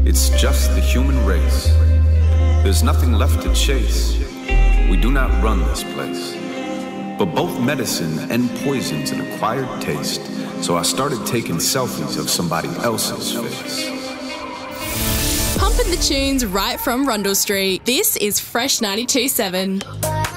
It's just the human race. There's nothing left to chase. We do not run this place. But both medicine and poison's an acquired taste, so I started taking selfies of somebody else's face. Pumping the tunes right from Rundle Street. This is Fresh 92.7.